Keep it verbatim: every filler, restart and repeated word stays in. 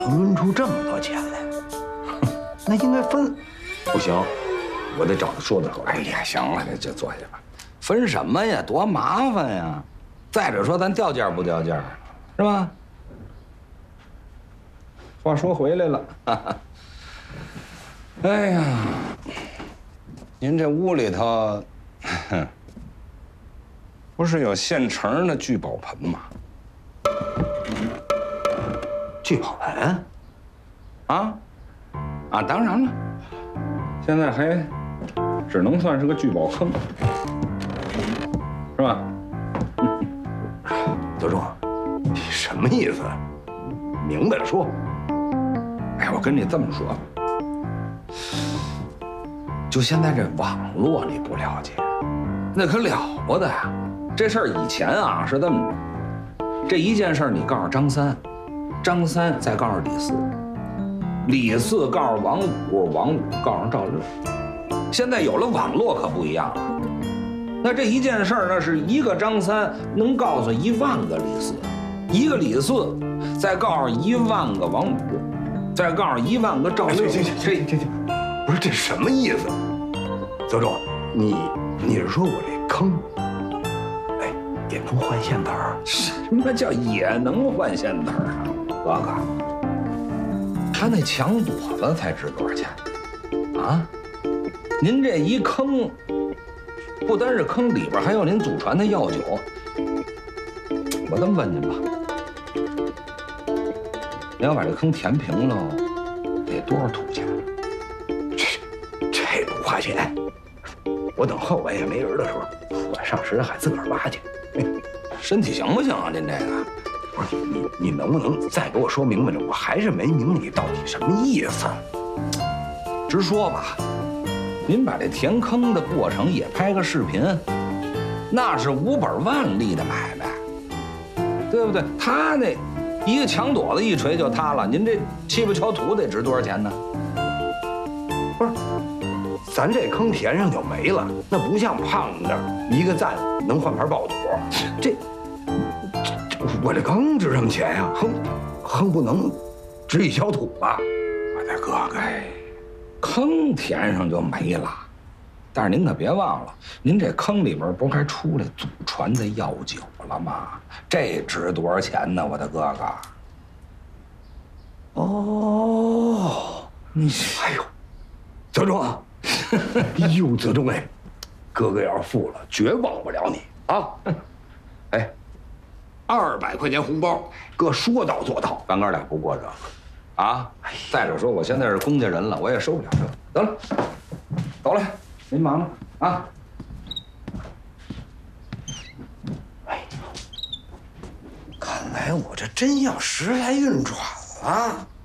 能抡出这么多钱来，那应该分。不行，我得找他说的说。 哎呀，行了，你就坐下吧。分什么呀？多麻烦呀！再者说，咱掉价不掉价，是吧？话说回来了，哈哈。哎呀，您这屋里头，哼，不是有现成的聚宝盆吗？ 聚宝盆？ 啊？啊，当然了，现在还只能算是个聚宝坑，是吧？ 德忠，你什么意思？明白了说。 哎，我跟你这么说，就现在这网络你不了解，那可了不得呀！这事儿以前啊是这么着，这一件事儿你告诉张三，张三再告诉李四，李四告诉王五，王五告诉赵六。现在有了网络可不一样了，那这一件事儿呢是一个张三能告诉一万个李四，一个李四再告诉一万个王五。再告诉一万个赵六， 行行行行行，不是这什么意思？泽忠，你你是说我这坑，哎，也能换线子儿？ 什么叫也能换线子儿啊，哥哥？他那墙垛子才值多少钱啊？您这一坑，不单是坑，里边还有您祖传的药酒。我这么问您吧。你要把这坑填平了，得多少土钱？ 这这不花钱。我等后半夜没人的时候，我上石海自个儿挖去。 身体行不行啊？您这个， 不是你你能不能再给我说明白了？我还是没明白你到底什么意思。 直说吧，您把这填坑的过程也拍个视频，那是无本万利的买卖，对不对？他那。一个墙垛子一锤就塌了，您这七八锹土得值多少钱呢？ 不是，咱这坑填上就没了，那不像胖子那儿一个赞能换盘爆肚，这这我这坑值什么钱呀？哼哼不能值一锹土吧？ 我的哥哥，坑填上就没了，但是您可别忘了，您这坑里边不还出来祖传的药酒了吗？这值多少钱呢，我的哥哥？哦，你哎呦，泽忠，哎呦，泽忠哎，哥哥要是富了，绝忘不了你啊！哎，二百块钱红包，哥说到做到， 咱哥俩不过这个啊。再者说，我现在是公家人了，我也受不了这个。得了，走了，您忙了啊。 看来我这真要时来运转了。